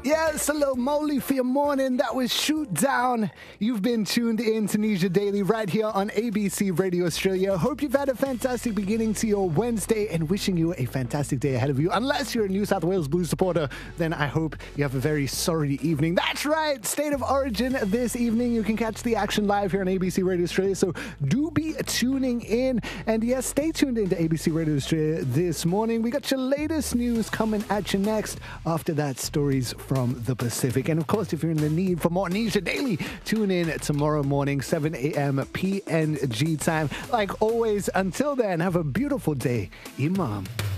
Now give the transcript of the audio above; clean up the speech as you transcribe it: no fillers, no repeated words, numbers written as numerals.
Yes, hello, Molly, for your morning. That was Shoot Down. You've been tuned in to Tunisia Daily right here on ABC Radio Australia. Hope you've had a fantastic beginning to your Wednesday and wishing you a fantastic day ahead of you. Unless you're a New South Wales Blues supporter, then I hope you have a very sorry evening. That's right, State of Origin this evening. You can catch the action live here on ABC Radio Australia, so do be tuning in. And yes, stay tuned in to ABC Radio Australia this morning. We got your latest news coming at you next. After that, stories from the Pacific. And of course, if you're in the need for more Tunisia Daily, tune in tomorrow morning, 7 a.m. PNG time. Like always, until then, have a beautiful day. Imam.